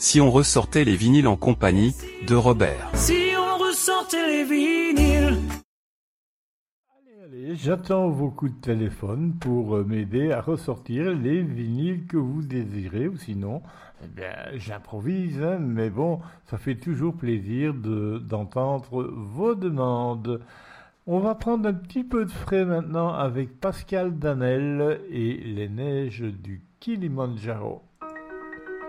Si on ressortait les vinyles en compagnie de Robert. Si on ressortait les vinyles. Allez, j'attends vos coups de téléphone pour m'aider à ressortir les vinyles que vous désirez, ou sinon, eh bien, j'improvise, hein, mais bon, ça fait toujours plaisir d'entendre vos demandes. On va prendre un petit peu de frais maintenant avec Pascal Danel et les neiges du Kilimandjaro.